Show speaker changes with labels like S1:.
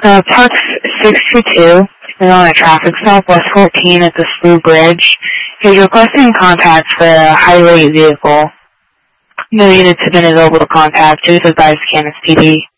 S1: Park 622 is on a traffic stop, West 14 at the Slough Bridge. He's requesting contact for a high-rate vehicle. No units have been available to contact. Please advise Camas PD.